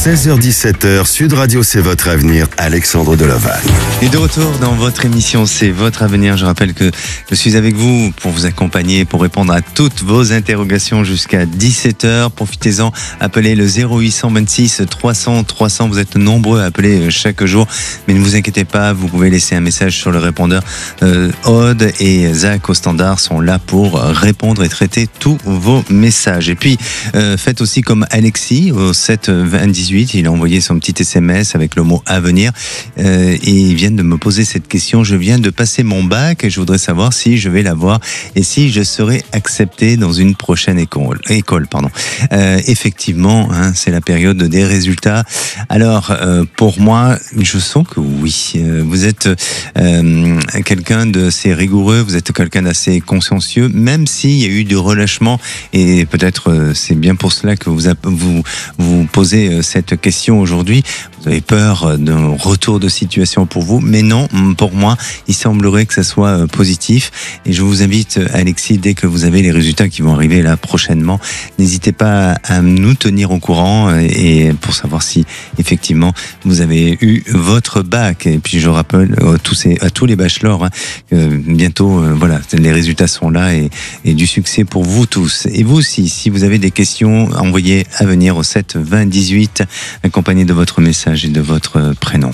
16h-17h, Sud Radio, c'est votre avenir, Alexandre Deloval. Et de retour dans votre émission, c'est votre avenir. Je rappelle que je suis avec vous pour vous accompagner, pour répondre à toutes vos interrogations jusqu'à 17h. Profitez-en, appelez le 0826 300 300. Vous êtes nombreux à appeler chaque jour, mais ne vous inquiétez pas, vous pouvez laisser un message sur le répondeur. Aude et Zach au standard sont là pour répondre et traiter tous vos messages. Et puis, faites aussi comme Alexis au 7 20 18. Il a envoyé son petit SMS avec le mot avenir et il vient de me poser cette question. Je viens de passer mon bac et je voudrais savoir si je vais l'avoir et si je serai accepté dans une prochaine école. Effectivement, c'est la période des résultats. Alors, pour moi, je sens que oui. Vous êtes quelqu'un d'assez rigoureux, vous êtes quelqu'un d'assez consciencieux, même s'il y a eu du relâchement et peut-être c'est bien pour cela que vous posez cette question aujourd'hui. Vous avez peur d'un retour de situation pour vous, mais non, pour moi, il semblerait que ça soit positif. Et je vous invite, Alexis, dès que vous avez les résultats qui vont arriver là prochainement, n'hésitez pas à nous tenir au courant et pour savoir si effectivement vous avez eu votre bac. Et puis je rappelle à tous les bachelors que bientôt, voilà, les résultats sont là et du succès pour vous tous. Et vous aussi, si vous avez des questions, envoyez à venir au 7 20 18, accompagné de votre message et de votre prénom.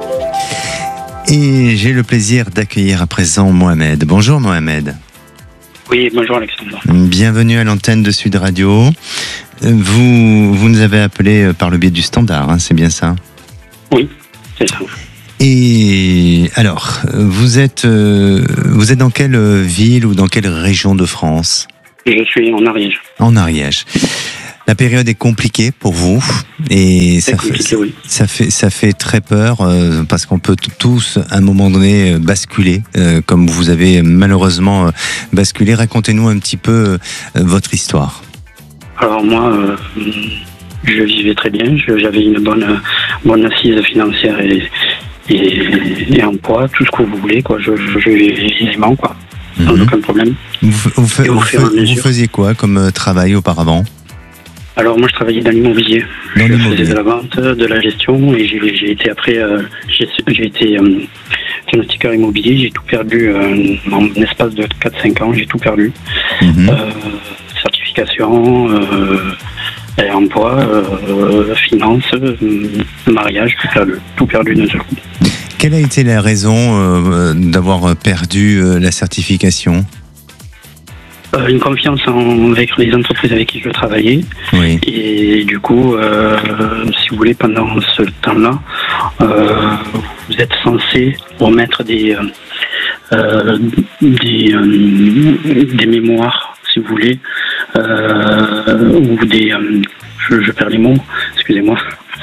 Et j'ai le plaisir d'accueillir à présent Mohamed. Bonjour Mohamed. Oui, bonjour Alexandre. Bienvenue à l'antenne de Sud Radio. Vous nous avez appelé par le biais du standard, c'est bien ça ? Oui, c'est ça. Et alors, vous êtes dans quelle ville ou dans quelle région de France ? Je suis en Ariège. En Ariège. La période est compliquée pour vous et ça fait très peur parce qu'on peut tous à un moment donné basculer comme vous avez malheureusement basculé. Racontez-nous un petit peu votre histoire. Alors moi, je vivais très bien, j'avais une bonne assise financière et emploi, tout ce que vous voulez, quoi. Je vivais aisément, quoi, sans aucun problème. Vous faisiez quoi comme travail auparavant ? Alors moi je travaillais dans l'immobilier. Je faisais de la vente, de la gestion et j'ai été après diagnostiqueur immobilier. J'ai tout perdu en espace de 4-5 ans, j'ai tout perdu. Certification, emploi, finance, mariage, tout perdu d'un seul coup. Quelle a été la raison d'avoir perdu la certification ? Une confiance avec les entreprises avec qui je travaillais. Oui. Et du coup, si vous voulez, pendant ce temps-là, vous êtes censé remettre des mémoires, si vous voulez, ou des... je perds les mots, excusez-moi.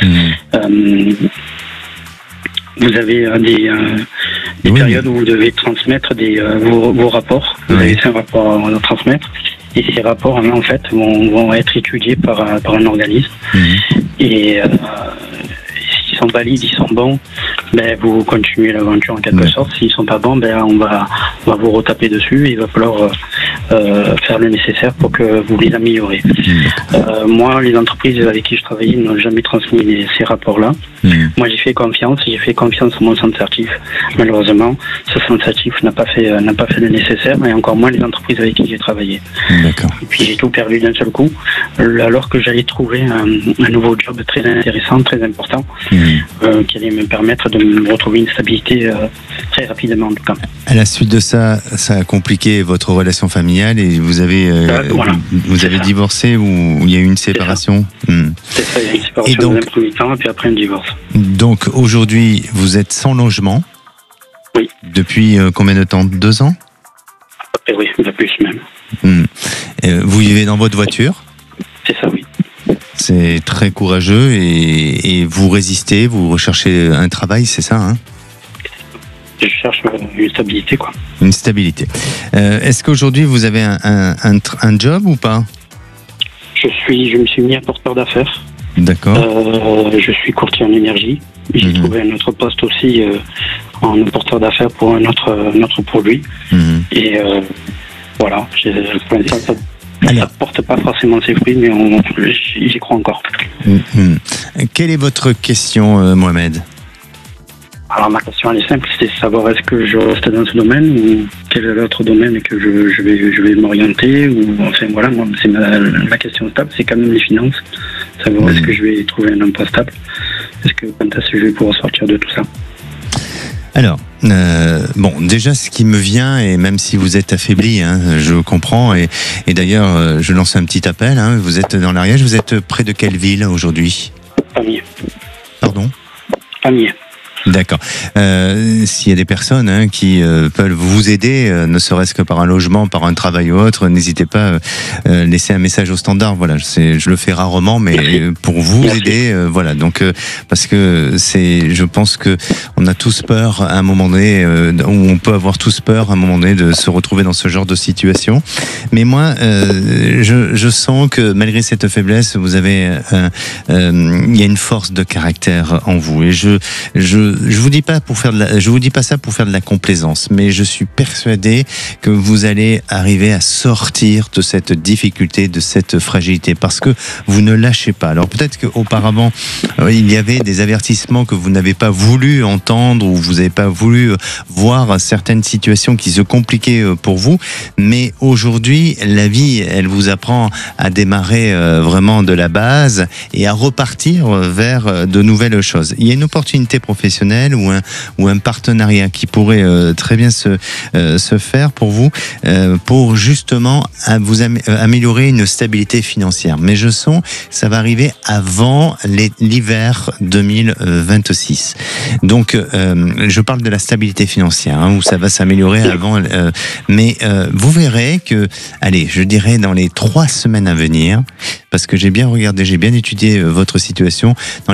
Vous avez des périodes où vous devez transmettre vos rapports. Vous avez un rapport à transmettre. Et ces rapports, en fait, vont être étudiés par un organisme. Et s'ils sont valides, ils sont bons, vous continuez l'aventure en quelque sorte. S'ils sont pas bons, on va vous retaper dessus et il va falloir faire le nécessaire pour que vous les améliorez. Moi, les entreprises avec qui je travaillais n'ont jamais transmis ces rapports-là. Moi, j'ai fait confiance à mon centre certif. Malheureusement, ce centre certif n'a pas fait le nécessaire, et encore moins les entreprises avec qui j'ai travaillé. D'accord. Et puis j'ai tout perdu d'un seul coup, alors que j'allais trouver un nouveau job très intéressant, très important, qui allait me permettre de me retrouver une stabilité très rapidement en tout cas. À la suite de ça, ça a compliqué votre relation familiale et vous avez divorcé ou il y a eu une séparation. C'est ça, il y a eu une séparation dans un premier temps et puis après un divorce. Donc aujourd'hui, vous êtes sans logement. Oui. Depuis combien de temps ? 2 ans ? Oui, un peu plus même. Vous vivez dans votre voiture ? C'est ça, oui. C'est très courageux et vous résistez, vous recherchez un travail, c'est ça, Je cherche une stabilité, quoi. Une stabilité. Est-ce qu'aujourd'hui vous avez un job ou pas ? Je me suis mis à porteur d'affaires. D'accord. Je suis courtier en énergie. J'ai trouvé un autre poste aussi en porteur d'affaires pour un autre produit. Et voilà, pour l'instant Ça porte pas forcément ses fruits, mais j'y crois encore. Quelle est votre question, Mohamed? Alors ma question elle est simple, c'est de savoir est-ce que je reste dans ce domaine ou quel est l'autre domaine que je vais m'orienter, ou enfin voilà, moi c'est ma question stable, c'est quand même les finances. Savoir est-ce que je vais trouver un emploi stable, quand est-ce que je vais pouvoir sortir de tout ça. Alors, bon, déjà, ce qui me vient, et même si vous êtes affaibli, hein, je comprends, et d'ailleurs, je lance un petit appel, hein, vous êtes dans l'Ariège, vous êtes près de quelle ville aujourd'hui? Pamiers. Pardon? Pamiers. D'accord. S'il y a des personnes qui peuvent vous aider, ne serait-ce que par un logement, par un travail ou autre, n'hésitez pas à laisser un message au standard. Voilà, je le fais rarement, mais pour vous aider, voilà. Donc, parce que je pense que on a tous peur à un moment donné, ou on peut avoir tous peur à un moment donné de se retrouver dans ce genre de situation. Mais moi, je sens que malgré cette faiblesse, vous avez, il y a une force de caractère en vous, et je vous dis pas ça pour faire de la complaisance, mais je suis persuadé que vous allez arriver à sortir de cette difficulté, de cette fragilité, parce que vous ne lâchez pas. Alors peut-être qu'auparavant, il y avait des avertissements que vous n'avez pas voulu entendre, ou vous n'avez pas voulu voir certaines situations qui se compliquaient pour vous, mais aujourd'hui, la vie, elle vous apprend à démarrer vraiment de la base et à repartir vers de nouvelles choses. Il y a une opportunité professionnelle ou un partenariat qui pourrait très bien se faire pour vous, pour justement vous améliorer une stabilité financière. Mais je sens ça va arriver avant l'hiver 2026. Donc je parle de la stabilité financière, où ça va s'améliorer avant, mais vous verrez que, allez, je dirais dans les 3 semaines à venir, parce que j'ai bien regardé, j'ai bien étudié votre situation, dans